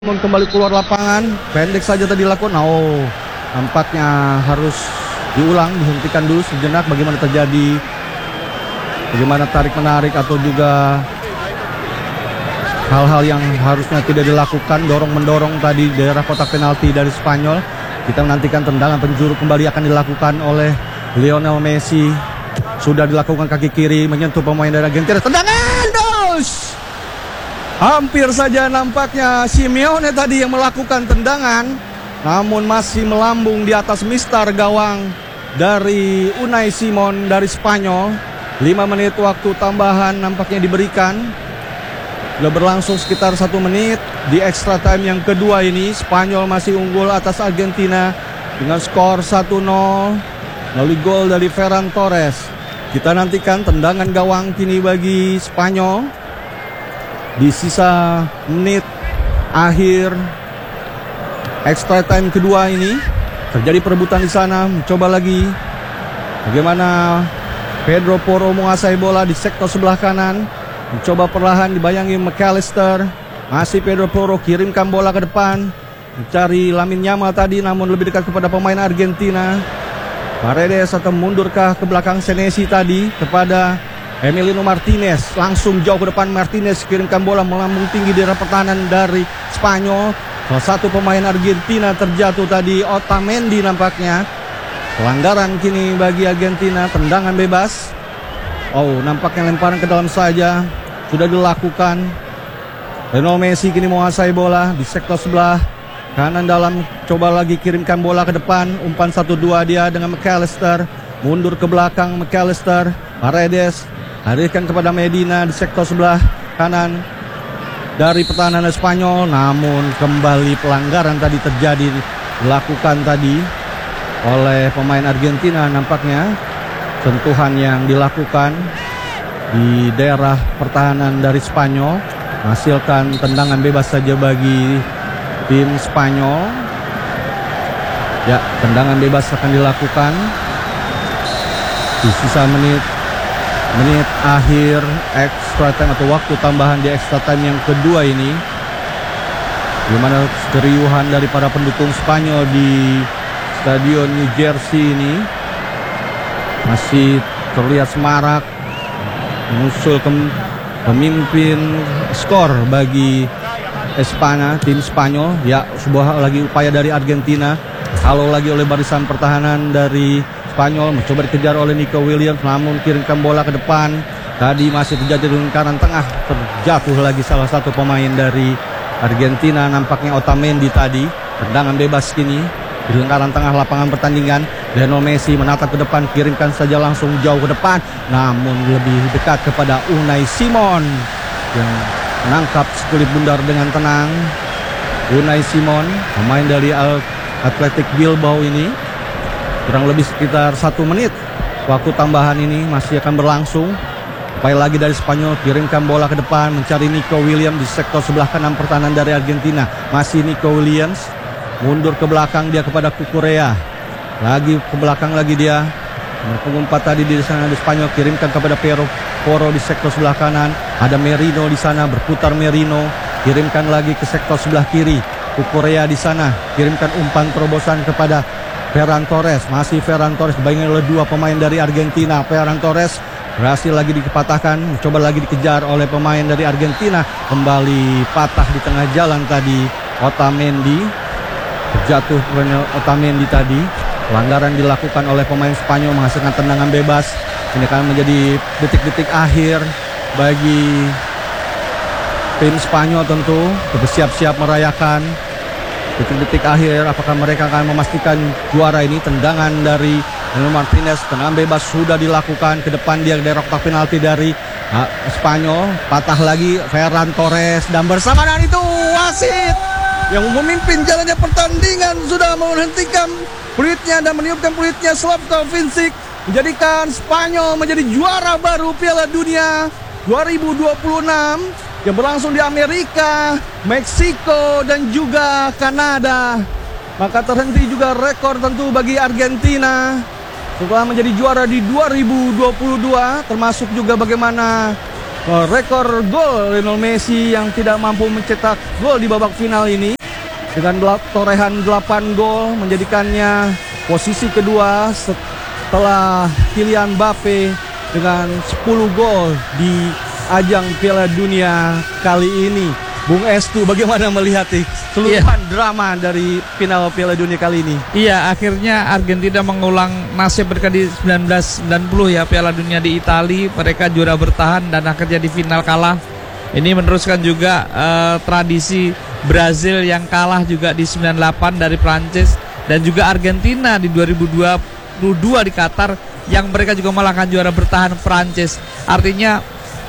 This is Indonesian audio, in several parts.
Simon kembali keluar lapangan. Pendek saja tadi dilakukan. Oh, nampaknya harus diulang, dihentikan dulu sejenak. Bagaimana terjadi, bagaimana tarik-menarik atau juga hal-hal yang harusnya tidak dilakukan. Dorong-mendorong tadi daerah kotak penalti dari Spanyol. Kita menantikan tendangan penjuru kembali akan dilakukan oleh Lionel Messi. Sudah dilakukan kaki kiri menyentuh pemain dari Argentina. Tendangan dos. Hampir saja nampaknya Simeone tadi yang melakukan tendangan, namun masih melambung di atas mistar gawang dari Unai Simon dari Spanyol. 5 menit waktu tambahan nampaknya diberikan. Sudah berlangsung sekitar 1 menit di extra time yang kedua ini. Spanyol masih unggul atas Argentina dengan skor 1-0 melalui gol dari Ferran Torres. Kita nantikan tendangan gawang kini bagi Spanyol. Di sisa menit akhir extra time kedua ini terjadi perebutan di sana. Mencoba lagi bagaimana Pedro Porro menguasai bola di sektor sebelah kanan. Mencoba perlahan dibayangi McAllister. Masih Pedro Porro kirimkan bola ke depan, mencari Lamine Yamal tadi, namun lebih dekat kepada pemain Argentina. Paredes atau mundurkah ke belakang Senesi tadi kepada Emiliano Martinez. Langsung jauh ke depan, Martinez kirimkan bola melambung tinggi di daerah pertahanan dari Spanyol. Salah satu pemain Argentina terjatuh tadi, Otamendi nampaknya. Pelanggaran kini bagi Argentina, tendangan bebas. Oh, nampaknya lemparan ke dalam saja sudah dilakukan. Lionel Messi kini menguasai bola di sektor sebelah kanan dalam. Coba lagi kirimkan bola ke depan. Umpan 1-2 dia dengan McAllister. Mundur ke belakang McAllister. Paredes alihkan kepada Medina di sektor sebelah kanan dari pertahanan Spanyol. Namun kembali pelanggaran tadi terjadi, dilakukan tadi oleh pemain Argentina. Nampaknya sentuhan yang dilakukan di daerah pertahanan dari Spanyol menghasilkan tendangan bebas saja bagi tim Spanyol. Ya, tendangan bebas akan dilakukan di sisa menit akhir extra time atau waktu tambahan di extra time yang kedua ini. Gimana keriuhan dari para pendukung Spanyol di Stadion New Jersey ini masih terlihat semarak, menyusul pemimpin skor bagi tim Spanyol. Ya, sebuah lagi upaya dari Argentina, kalau lagi oleh barisan pertahanan dari Spanyol, mencoba dikejar oleh Nico Williams, namun kirimkan bola ke depan. Tadi masih terjadi di lingkaran tengah, terjatuh lagi salah satu pemain dari Argentina, nampaknya Otamendi tadi. Tendangan bebas kini di lingkaran tengah lapangan pertandingan. Lionel Messi menatap ke depan, kirimkan saja langsung jauh ke depan, namun lebih dekat kepada Unai Simon yang menangkap sekulit bundar dengan tenang. Unai Simon, pemain dari Athletic Bilbao ini. Kurang lebih sekitar 1 menit waktu tambahan ini masih akan berlangsung. Upaya lagi dari Spanyol, kirimkan bola ke depan, mencari Nico Williams di sektor sebelah kanan pertahanan dari Argentina. Masih Nico Williams, mundur ke belakang dia kepada Cucurella. Lagi ke belakang lagi dia. Pengumpat tadi di sana di Spanyol, kirimkan kepada Porro di sektor sebelah kanan. Ada Merino di sana, berputar Merino, kirimkan lagi ke sektor sebelah kiri. Cucurella di sana, kirimkan umpan terobosan kepada Ferran Torres. Masih Ferran Torres dibayangi oleh 2 pemain dari Argentina. Ferran Torres berhasil lagi dipatahkan, coba lagi dikejar oleh pemain dari Argentina. Kembali patah di tengah jalan tadi Otamendi. Terjatuh Otamendi tadi. Pelanggaran dilakukan oleh pemain Spanyol menghasilkan tendangan bebas. Ini akan menjadi detik-detik akhir bagi tim Spanyol tentu bersiap-siap merayakan detik-detik akhir. Apakah mereka akan memastikan juara ini? Tendangan dari Emiliano Martinez, tendangan bebas sudah dilakukan ke depan dia dari kotak penalti dari Spanyol. Patah lagi Ferran Torres, dan bersamaan itu wasit yang memimpin jalannya pertandingan sudah menghentikan peluitnya dan meniupkan peluitnya. Slavko Vincic menjadikan Spanyol menjadi juara baru Piala Dunia 2026 yang berlangsung di Amerika, Meksiko, dan juga Kanada. Maka terhenti juga rekor tentu bagi Argentina setelah menjadi juara di 2022, termasuk juga bagaimana rekor gol Lionel Messi yang tidak mampu mencetak gol di babak final ini. dengan torehan 8 gol menjadikannya posisi kedua setelah Kylian Mbappe dengan 10 gol di ajang Piala Dunia kali ini. Bung Estu, bagaimana melihat keseluruhan drama dari final Piala Dunia kali ini? Iya, akhirnya Argentina mengulang nasib mereka di 1990 ya, Piala Dunia di Italia. Mereka juara bertahan dan akhirnya di final kalah. Ini meneruskan juga tradisi Brazil yang kalah juga di 98 dari Prancis, dan juga Argentina di 2022 di Qatar yang mereka juga mengalahkan juara bertahan Prancis. Artinya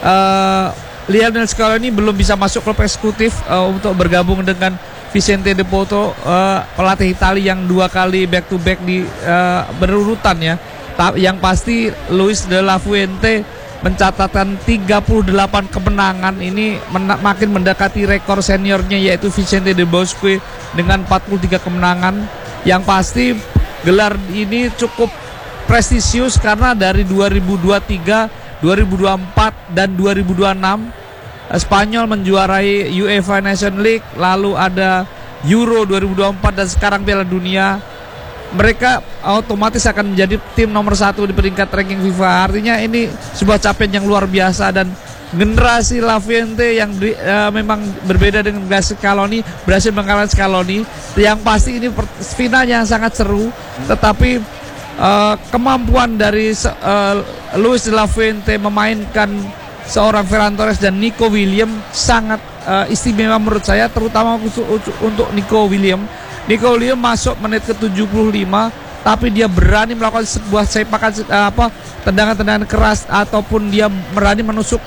Lionel Scaloni belum bisa masuk klub eksekutif untuk bergabung dengan Vicente De Poto, pelatih Italia yang 2 kali back to back di berurutan ya. Yang pasti Luis de la Fuente mencatatkan 38 kemenangan, ini makin mendekati rekor seniornya yaitu Vicente de Bosque dengan 43 kemenangan. Yang pasti gelar ini cukup prestisius karena dari 2023, 2024 dan 2026 Spanyol menjuarai UEFA Nation League, lalu ada Euro 2024 dan sekarang Piala Dunia. Mereka otomatis akan menjadi tim nomor 1 di peringkat ranking FIFA. Artinya ini sebuah capaian yang luar biasa, dan generasi La Fuente yang memang berbeda dengan generasi Scaloni, berhasil mengalahkan Scaloni. Yang pasti ini finalnya sangat seru, tetapi kemampuan dari Luis de la Fuente memainkan seorang Ferran Torres dan Nico Williams sangat istimewa menurut saya, terutama untuk Nico Williams. Nico Williams masuk menit ke-75, tapi dia berani melakukan sebuah sepakan tendangan-tendangan keras, ataupun dia berani menusuk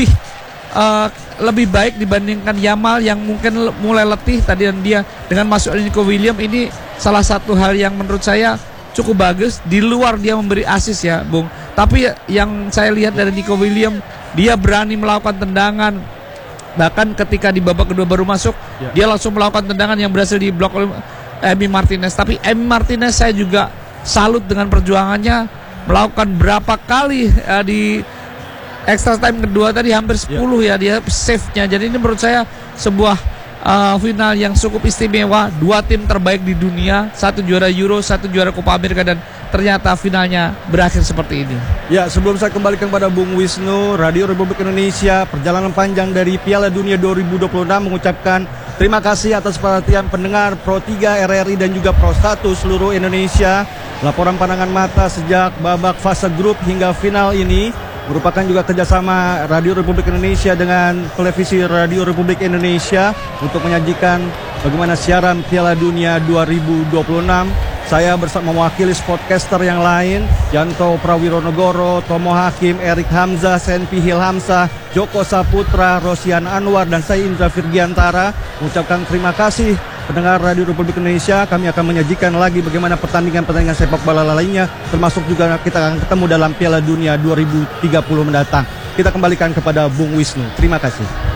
lebih baik dibandingkan Yamal yang mungkin mulai letih tadi. Dan dia dengan masuk Nico Williams ini salah satu hal yang menurut saya cukup bagus, di luar dia memberi assist ya Bung. Tapi yang saya lihat dari Nico Williams, dia berani melakukan tendangan. Bahkan ketika di babak kedua baru masuk, dia langsung melakukan tendangan yang berhasil diblok oleh Emi Martinez. Tapi Emi Martinez saya juga salut dengan perjuangannya, melakukan berapa kali di extra time kedua tadi hampir 10 ya dia save-nya. Jadi ini menurut saya sebuah final yang cukup istimewa. 2 tim terbaik di dunia, 1 juara Euro, 1 juara Copa America, dan ternyata finalnya berakhir seperti ini. Ya, sebelum saya kembalikan kepada Bung Wisnu, Radio Republik Indonesia, perjalanan panjang dari Piala Dunia 2026 mengucapkan terima kasih atas perhatian pendengar Pro 3 RRI dan juga Pro 1 seluruh Indonesia. Laporan pandangan mata sejak babak fase grup hingga final ini merupakan juga kerjasama Radio Republik Indonesia dengan televisi Radio Republik Indonesia untuk menyajikan bagaimana siaran Piala Dunia 2026. Saya bersama mewakili sportcaster yang lain, Yanto Prawironegoro, Tomo Hakim, Erik Hamzah, Senpi Hilhamsah, Joko Saputra, Rosian Anwar, dan saya Indra Firgiantara mengucapkan terima kasih pendengar Radio Republik Indonesia. Kami akan menyajikan lagi bagaimana pertandingan-pertandingan sepak bola lainnya, termasuk juga kita akan ketemu dalam Piala Dunia 2030 mendatang. Kita kembalikan kepada Bung Wisnu. Terima kasih.